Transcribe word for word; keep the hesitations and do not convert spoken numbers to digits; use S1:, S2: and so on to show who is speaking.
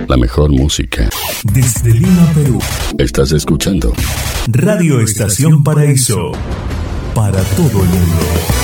S1: la mejor música.
S2: Desde Lima, Perú.
S1: Estás escuchando
S2: Radio Estación Paraíso. Para todo el mundo.